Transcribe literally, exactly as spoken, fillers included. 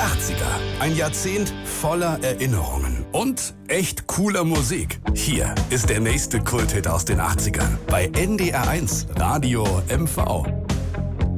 achtziger. Ein Jahrzehnt voller Erinnerungen und echt cooler Musik. Hier ist der nächste Kulthit aus den achtzigern bei N D R eins Radio M V.